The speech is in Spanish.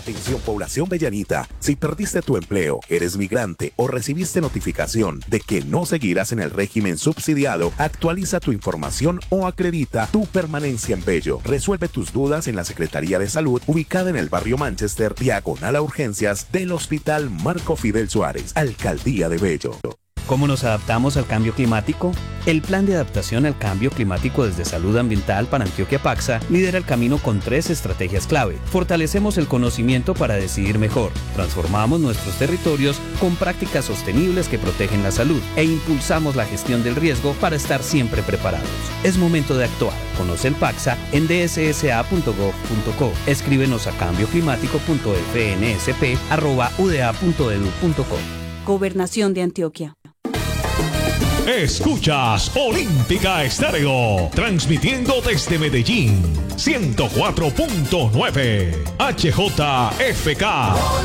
Atención población bellanita, si perdiste tu empleo, eres migrante o recibiste notificación de que no seguirás en el régimen subsidiado, actualiza tu información o acredita tu permanencia en Bello. Resuelve tus dudas en la Secretaría de Salud, ubicada en el barrio Manchester, diagonal a urgencias del Hospital Marco Fidel Suárez, Alcaldía de Bello. ¿Cómo nos adaptamos al cambio climático? El Plan de Adaptación al Cambio Climático desde Salud Ambiental para Antioquia Paxa lidera el camino con 3 estrategias clave. Fortalecemos el conocimiento para decidir mejor, transformamos nuestros territorios con prácticas sostenibles que protegen la salud e impulsamos la gestión del riesgo para estar siempre preparados. Es momento de actuar. Conoce el Paxa en dssa.gov.co. Escríbenos a cambioclimático.fnsp@uda.edu.co. Gobernación de Antioquia. Escuchas Olímpica Estéreo, transmitiendo desde Medellín, 104.9 HJFK.